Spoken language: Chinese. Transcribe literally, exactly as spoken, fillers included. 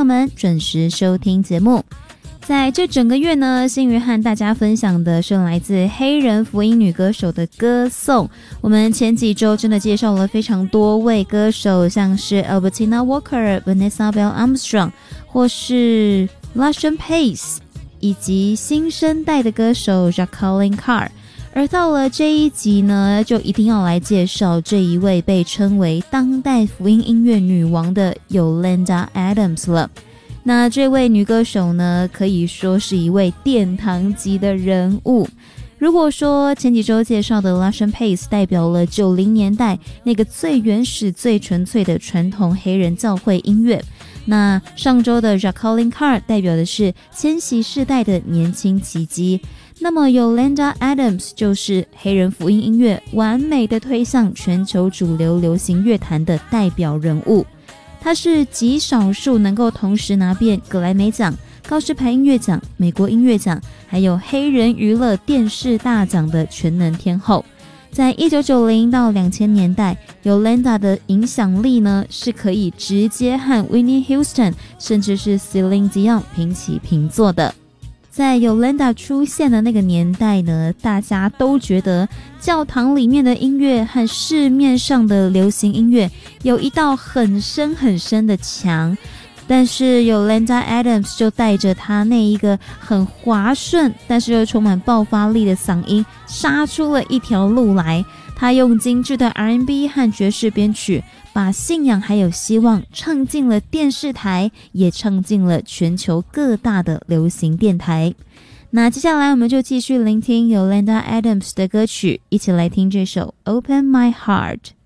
们准时收听节目。在这整个月呢，新宇和大家分享的是来自黑人福音女歌手的歌颂。我们前几周真的介绍了非常多位歌手，像是 Albertina Walker、Vanessa Bell Armstrong 或是 Lashawn Pace 以及新生代的歌手 Jacqueline Carr。而到了这一集呢，就一定要来介绍这一位被称为当代福音音乐女王的 Yolanda Adams 了。那这位女歌手呢，可以说是一位殿堂级的人物。如果说前几周介绍的 Lashawn Pace 代表了九零年代那个最原始最纯粹的传统黑人教会音乐，那上周的 Jacqueline Carr 代表的是千禧世代的年轻奇迹，那么 Yolanda Adams 就是黑人福音音乐完美的推向全球主流流行乐坛的代表人物。他是极少数能够同时拿遍格莱美奖、高士牌音乐奖、美国音乐奖还有黑人娱乐电视大奖的全能天后。在一九九零到两千年代， Yolanda 的影响力呢是可以直接和 Whitney Houston 甚至是 Celine Dion 平起平坐的。在 Yolanda 出现的那个年代呢，大家都觉得教堂里面的音乐和市面上的流行音乐有一道很深很深的墙，但是 Yolanda Adams 就带着她那一个很滑顺但是又充满爆发力的嗓音杀出了一条路来。她用精致的 R and B 和爵士编曲，把信仰还有希望唱进了电视台，也唱进了全球各大的流行电台。那接下来我们就继续聆听 Yolanda Adams 的歌曲，一起来听这首 Open My Heart。